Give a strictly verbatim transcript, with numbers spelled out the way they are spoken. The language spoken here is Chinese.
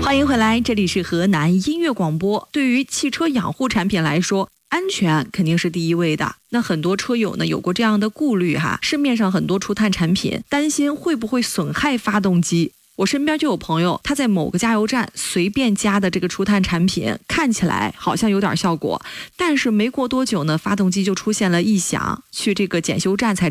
欢迎回来，这里是河南音乐广播。对于汽车养护产品来说，安全肯定是第一位的。那很多车友呢有过这样的顾虑哈，市面上很多除碳产品，担心会不会损害发动机。我身边就有朋友，他在某个加油站随便加的这个除碳产品，看起来好像有点效果，但是没过多久呢，发动机就出现了异响，去这个检修站才